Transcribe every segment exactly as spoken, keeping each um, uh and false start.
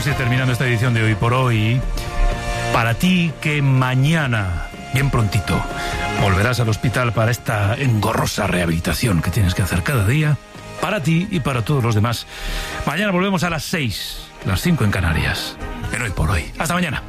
ir terminando esta edición de Hoy por Hoy. Para ti que mañana, bien prontito, volverás al hospital para esta engorrosa rehabilitación que tienes que hacer cada día, para ti y para todos los demás. Mañana volvemos a las seis, las cinco en Canarias, en Hoy por Hoy. Hasta mañana.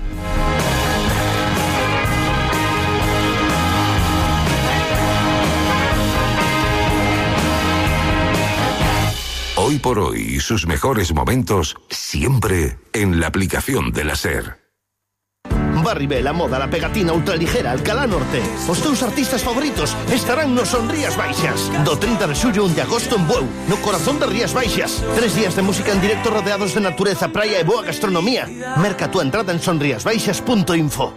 Hoy por Hoy y sus mejores momentos siempre en la aplicación de la SER. Barribé, la moda, la pegatina ultraligera, Alcalá Norte. Os teus artistas favoritos estarán nos Son Rías Baixas. Do treinta de xullo a un de agosto en Bueu, no corazón de Rías Baixas. Tres días de música en directo rodeados de natureza, praia e boa gastronomía. Merca a túa entrada en sonriasbaixas punto info.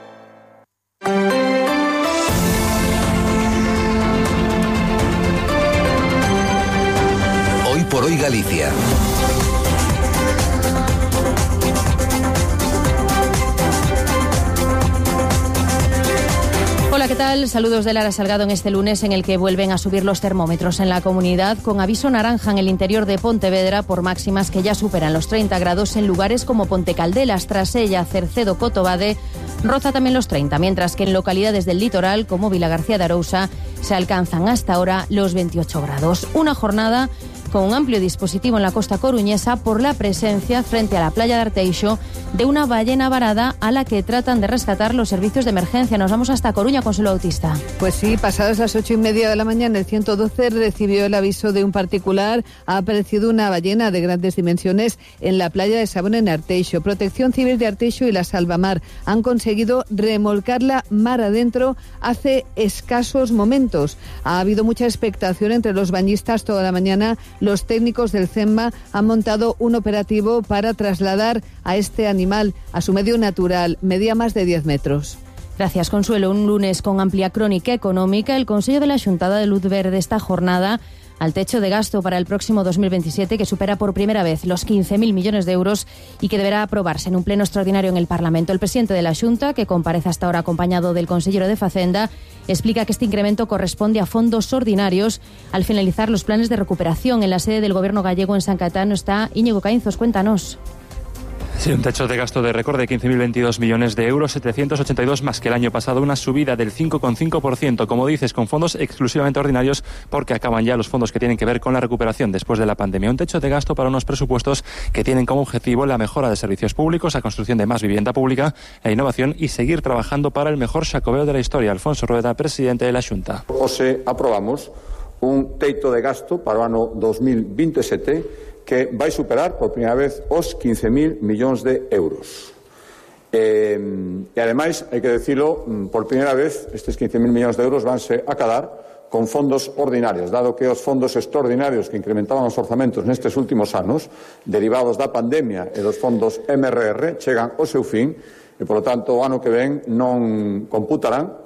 Hoy por Hoy Galicia. Hola, ¿qué tal? Saludos de Lara Salgado en este lunes en el que vuelven a subir los termómetros en la comunidad, con aviso naranja en el interior de Pontevedra por máximas que ya superan los treinta grados en lugares como Pontecaldelas, Trasella, Cercedo, Cotobade, roza también los treinta, mientras que en localidades del litoral como Vilagarcía de Arousa se alcanzan hasta ahora los veintiocho grados. Una jornada con un amplio dispositivo en la costa coruñesa por la presencia frente a la playa de Arteixo de una ballena varada a la que tratan de rescatar los servicios de emergencia. Nos vamos hasta Coruña, Consuelo Bautista. Pues sí, pasadas las ocho y media de la mañana, el ciento doce recibió el aviso de un particular. Ha aparecido una ballena de grandes dimensiones en la playa de Sabón, en Arteixo. Protección Civil de Arteixo y la Salvamar han conseguido remolcarla mar adentro hace escasos momentos. Ha habido mucha expectación entre los bañistas toda la mañana. Los técnicos del CEMMA han montado un operativo para trasladar a este animal a su medio natural. Medía más de diez metros. Gracias, Consuelo. Un lunes con amplia crónica económica. El Consello de la Xuntada de Luz Verde esta jornada al techo de gasto para el próximo dos mil veintisiete, que supera por primera vez los quince mil millones de euros y que deberá aprobarse en un pleno extraordinario en el Parlamento. El presidente de la Xunta, que comparece hasta ahora acompañado del consellero de Facenda, explica que este incremento corresponde a fondos ordinarios al finalizar los planes de recuperación. En la sede del Gobierno gallego en San Caetano está Íñigo Caínzos. Cuéntanos. Sí, un techo de gasto de récord de quince mil veintidós millones de euros, setecientos ochenta y dos más que el año pasado, una subida del cinco coma cinco por ciento, como dices, con fondos exclusivamente ordinarios, porque acaban ya los fondos que tienen que ver con la recuperación después de la pandemia. Un techo de gasto para unos presupuestos que tienen como objetivo la mejora de servicios públicos, la construcción de más vivienda pública, la innovación y seguir trabajando para el mejor xacobeo de la historia. Alfonso Rueda, presidente de la Xunta. Hoxe aprobamos un teito de gasto para o ano dos mil veintisiete que vai superar por primeira vez os quince mil millóns de euros. Eh, e ademais, hai que decirlo, por primeira vez estes quince mil millóns de euros vanse a cadar con fondos ordinarios, dado que os fondos extraordinarios que incrementaban os orzamentos nestes últimos anos, derivados da pandemia e dos fondos M R R, chegan ao seu fin e, polo tanto, o ano que ven non computarán.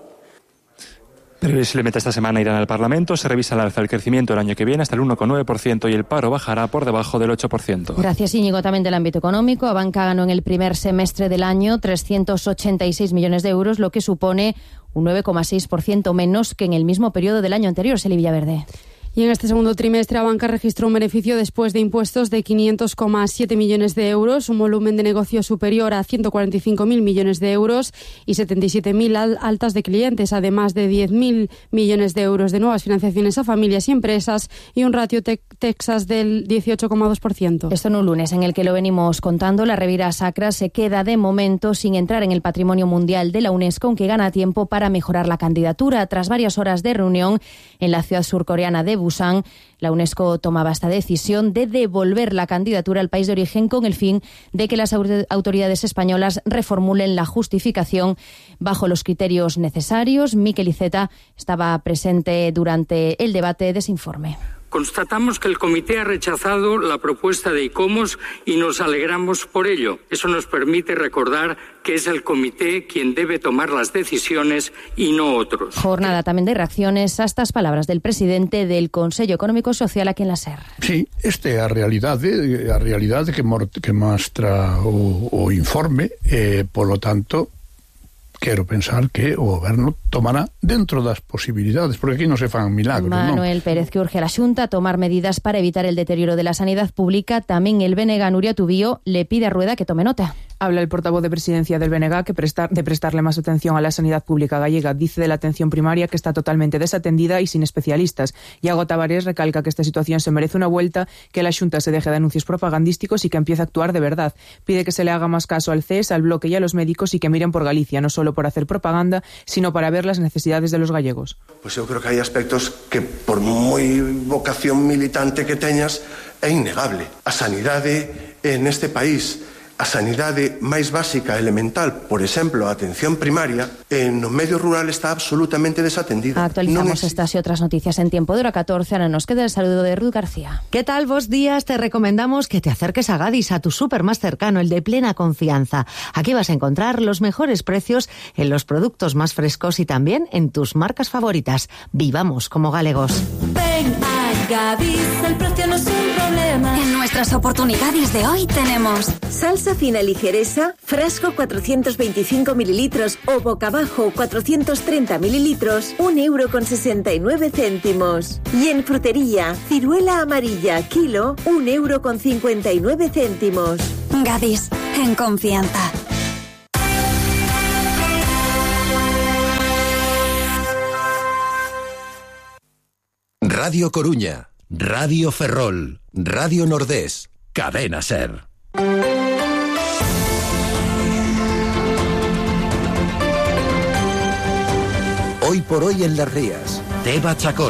Previsiblemente esta semana irán al Parlamento, se revisa al alza el crecimiento el año que viene hasta el uno coma nueve por ciento y el paro bajará por debajo del ocho por ciento. Gracias, Íñigo. También del ámbito económico, Abanca ganó en el primer semestre del año trescientos ochenta y seis millones de euros, lo que supone un nueve coma seis por ciento menos que en el mismo periodo del año anterior. Celi Villaverde. Y en este segundo trimestre, Abanca registró un beneficio después de impuestos de quinientos coma siete millones de euros, un volumen de negocio superior a ciento cuarenta y cinco mil millones de euros y setenta y siete mil altas de clientes, además de diez mil millones de euros de nuevas financiaciones a familias y empresas y un ratio te- Texas del dieciocho coma dos por ciento. Esto en un lunes en el que lo venimos contando, la Ribeira Sacra se queda de momento sin entrar en el Patrimonio Mundial de la UNESCO, aunque gana tiempo para mejorar la candidatura. Tras varias horas de reunión en la ciudad surcoreana de Busan, la UNESCO tomaba esta decisión de devolver la candidatura al país de origen con el fin de que las autoridades españolas reformulen la justificación bajo los criterios necesarios. Miquel Iceta estaba presente durante el debate de ese informe. Constatamos que el comité ha rechazado la propuesta de ICOMOS y nos alegramos por ello. Eso nos permite recordar que es el comité quien debe tomar las decisiones y no otros. Jornada también de reacciones a estas palabras del presidente del Consello Económico e Social aquí en la SER. Sí, esta é a realidade, a realidade que, mor, que mostra o, o informe, e, polo tanto, quero pensar que o Goberno tomará dentro das posibilidades, porque aquí non se fan milagros, Manuel non? Pérez, que urge a la Xunta a tomar medidas para evitar el deterioro de la sanidad pública. También el B N G, Nuria Tubío, le pide a Rueda que tome nota. Habla el portavoz de presidencia del B N G que prestar, de prestarle más atención a la sanidad pública gallega. Dice de la atención primaria que está totalmente desatendida y sin especialistas. Iago Tavares recalca que esta situación se merece una vuelta, que la Xunta se deje de anuncios propagandísticos y que empiece a actuar de verdad. Pide que se le haga más caso al C E S, al Bloque y a los médicos y que miren por Galicia, no solo por hacer propaganda, sino para ver las necesidades de los gallegos. Pues eu creo que hai aspectos que, por moi vocación militante que teñas, é innegable. A sanidade neste país, a sanidade máis básica, elemental, por exemplo, a atención primaria, en no medio rural está absolutamente desatendida. Actualizamos no estas y otras noticias en tiempo de hora catorce. Ahora nos queda el saludo de Ruth García. ¿Qué tal? Vos días, te recomendamos que te acerques a Gadis, a tu súper más cercano, el de plena confianza. Aquí vas a encontrar los mejores precios en los productos más frescos y también en tus marcas favoritas. Vivamos como galegos. Ven a Gadis, el precio no es un problema. En nuestras oportunidades de hoy tenemos salsa fina ligereza, frasco cuatrocientos veinticinco mililitros o boca abajo cuatrocientos treinta mililitros, un euro con sesenta y nueve céntimos. Y en frutería, ciruela amarilla, kilo, un euro con cincuenta y nueve céntimos. Gadis, en confianza. Radio Coruña, Radio Ferrol, Radio Nordés, Cadena Ser. Hoy por hoy en Las Rías, Teba Chacón.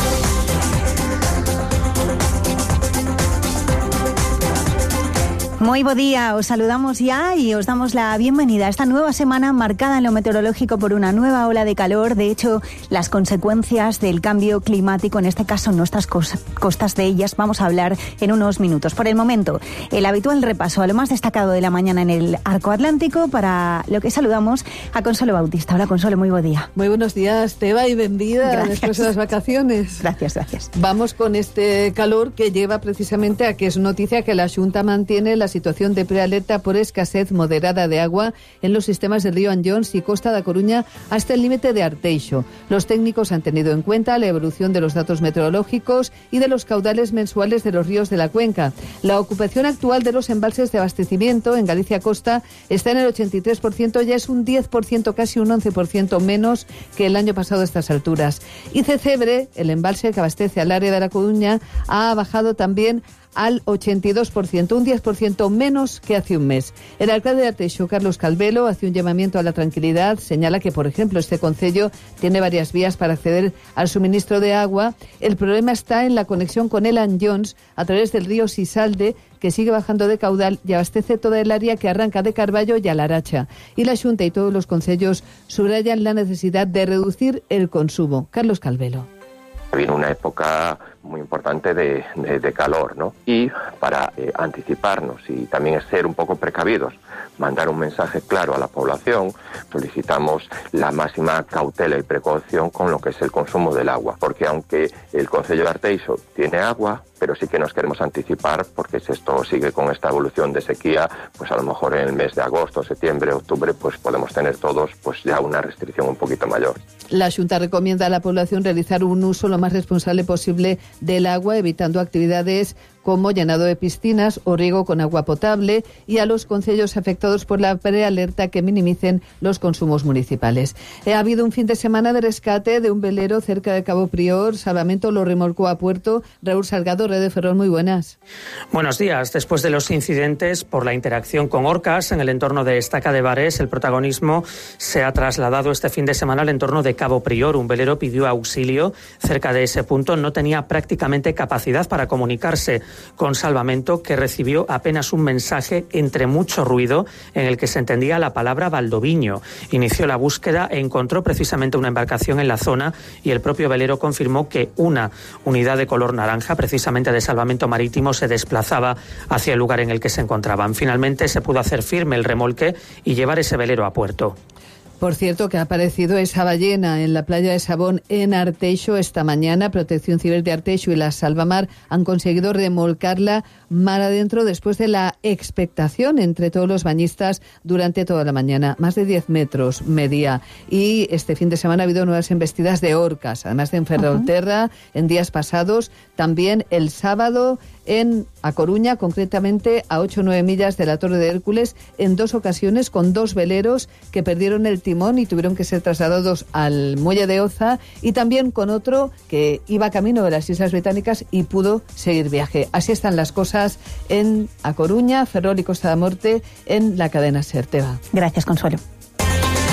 Muy buen día, os saludamos ya y os damos la bienvenida a esta nueva semana marcada en lo meteorológico por una nueva ola de calor. De hecho, las consecuencias del cambio climático, en este caso en nuestras costas, de ellas vamos a hablar en unos minutos. Por el momento, el habitual repaso a lo más destacado de la mañana en el Arco Atlántico, para lo que saludamos a Consuelo Bautista. Hola Consuelo, muy buen día. Muy buenos días, Teba, y bienvenida gracias. Después de las vacaciones. Gracias, gracias. Vamos con este calor que lleva precisamente a que es noticia que la Xunta mantiene la situación de prealerta por escasez moderada de agua en los sistemas del río Anllóns y Costa da Coruña hasta el límite de Arteixo. Los técnicos han tenido en cuenta la evolución de los datos meteorológicos y de los caudales mensuales de los ríos de la cuenca. La ocupación actual de los embalses de abastecimiento en Galicia Costa está en el ochenta y tres por ciento, ya es un diez por ciento, casi un once por ciento menos que el año pasado a estas alturas. Y Cecebre, el embalse que abastece al área de la Coruña, ha bajado también al ochenta y dos por ciento, un diez por ciento menos que hace un mes. El alcalde de Arteixo, Carlos Calvelo, hace un llamamiento a la tranquilidad. Señala que, por ejemplo, este concello tiene varias vías para acceder al suministro de agua. El problema está en la conexión con el Anllóns a través del río Sisalde, que sigue bajando de caudal y abastece toda el área que arranca de Carballo y a La Aracha. Y la Xunta y todos los concellos subrayan la necesidad de reducir el consumo. Carlos Calvelo. Viene una época muy importante de, de, de calor, ¿no? Y para eh, anticiparnos y también ser un poco precavidos, mandar un mensaje claro a la población, solicitamos la máxima cautela y precaución con lo que es el consumo del agua, porque aunque el concello de Arteixo tiene agua, pero sí que nos queremos anticipar, porque si esto sigue con esta evolución de sequía, pues a lo mejor en el mes de agosto, septiembre, octubre, pues podemos tener todos pues ya una restricción un poquito mayor. La Xunta recomienda a la población realizar un uso lo más responsable posible del agua, evitando actividades como llenado de piscinas o riego con agua potable, y a los concellos afectados por la prealerta que minimicen los consumos municipales. Ha habido un fin de semana de rescate de un velero cerca de Cabo Prior. Salvamento lo remolcó a puerto. Raúl Salgado, Red de Ferrol, muy buenas. Buenos días. Después de los incidentes por la interacción con orcas en el entorno de Estaca de Bares, el protagonismo se ha trasladado este fin de semana al entorno de Cabo Prior. Un velero pidió auxilio cerca de ese punto. No tenía prácticamente capacidad para comunicarse con Salvamento, que recibió apenas un mensaje entre mucho ruido en el que se entendía la palabra Valdoviño. Inició la búsqueda e encontró precisamente una embarcación en la zona, y el propio velero confirmó que una unidad de color naranja, precisamente de Salvamento Marítimo, se desplazaba hacia el lugar en el que se encontraban. Finalmente se pudo hacer firme el remolque y llevar ese velero a puerto. Por cierto, que ha aparecido esa ballena en la playa de Sabón en Arteixo esta mañana. Protección Civil de Arteixo y la Salvamar han conseguido remolcarla mar adentro después de la expectación entre todos los bañistas durante toda la mañana. Más de diez metros medía. Y este fin de semana ha habido nuevas embestidas de orcas, además de en Ferrolterra, uh-huh. en días pasados. También el sábado en A Coruña, concretamente a ocho o nueve millas de la Torre de Hércules, en dos ocasiones con dos veleros que perdieron el timón y tuvieron que ser trasladados al muelle de Oza, y también con otro que iba camino de las Islas Británicas y pudo seguir viaje. Así están las cosas en A Coruña, Ferrol y Costa da Morte en la cadena SER. Teba. Gracias, Consuelo.